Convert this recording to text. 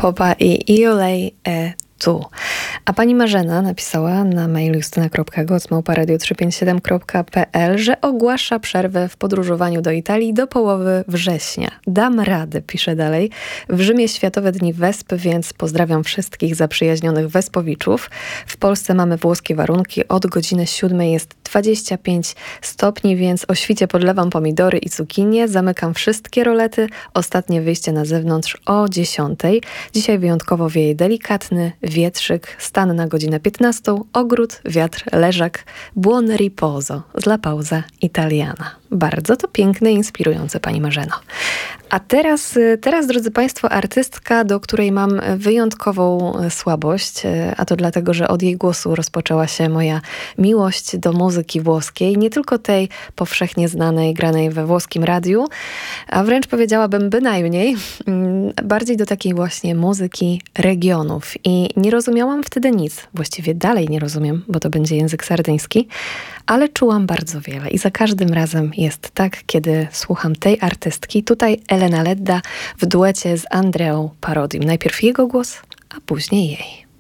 Popa i Iolej tu. A pani Marzena napisała na mail justyna.goc@radio357.pl, że ogłasza przerwę w podróżowaniu do Italii do połowy września. Dam radę, pisze dalej. W Rzymie Światowe Dni Wesp, więc pozdrawiam wszystkich zaprzyjaźnionych wespowiczów. W Polsce mamy włoskie warunki. Od godziny 7 jest 25 stopni, więc o świcie podlewam pomidory i cukinie. Zamykam wszystkie rolety. Ostatnie wyjście na zewnątrz o 10. Dzisiaj wyjątkowo wieje delikatny wietrzyk, stan na godzinę 15, ogród, wiatr, leżak, buon riposo, dla pauza italiana. Bardzo to piękne i inspirujące, pani Marzeno. A teraz, drodzy państwo, artystka, do której mam wyjątkową słabość, a to dlatego, że od jej głosu rozpoczęła się moja miłość do muzyki włoskiej, nie tylko tej powszechnie znanej, granej we włoskim radiu, a wręcz powiedziałabym bynajmniej, bardziej do takiej właśnie muzyki regionów. I nie rozumiałam wtedy nic, właściwie dalej nie rozumiem, bo to będzie język sardyński, ale czułam bardzo wiele i za każdym razem jest tak, kiedy słucham tej artystki. Tutaj Elena Ledda w duecie z Andreą Parodim. Najpierw jego głos, a później jej.